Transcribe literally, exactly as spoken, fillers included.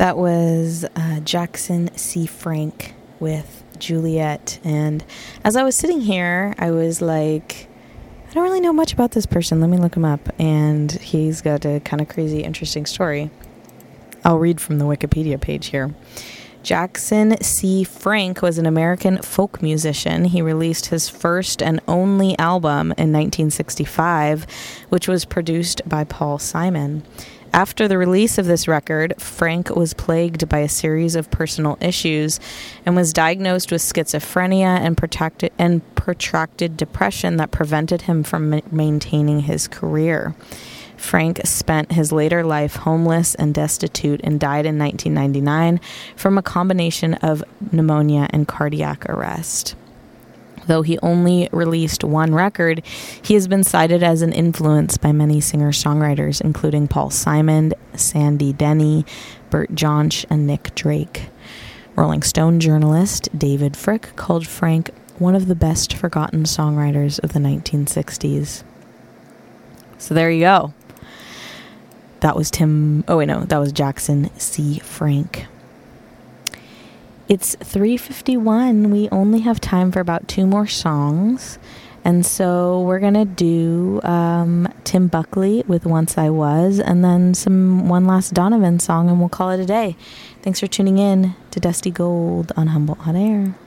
That was uh, Jackson C. Frank with Juliet. And as I was sitting here, I was like, I don't really know much about this person. Let me look him up. And he's got a kind of crazy, interesting story. I'll read from the Wikipedia page here. Jackson C. Frank was an American folk musician. He released his first and only album in nineteen sixty-five, which was produced by Paul Simon. After the release of this record, Frank was plagued by a series of personal issues and was diagnosed with schizophrenia and protracted, and protracted depression that prevented him from ma- maintaining his career. Frank spent his later life homeless and destitute and died in nineteen ninety-nine from a combination of pneumonia and cardiac arrest. Though he only released one record, he has been cited as an influence by many singer-songwriters, including Paul Simon, Sandy Denny, Bert Jansch, and Nick Drake. Rolling Stone journalist David Fricke called Frank one of the best forgotten songwriters of the nineteen sixties. So there you go. That was Tim... Oh, wait, no. That was Jackson C. Frank. It's three fifty-one. We only have time for about two more songs. And so we're going to do um, Tim Buckley with Once I Was, and then some one last Donovan song, and we'll call it a day. Thanks for tuning in to Dusty Gold on Humboldt Hot Air.